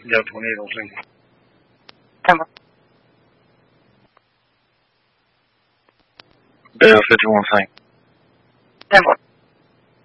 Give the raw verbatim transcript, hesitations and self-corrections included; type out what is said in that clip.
Delta twenty-eight oh two. Temple. Bell fifty-one Saint. Temple.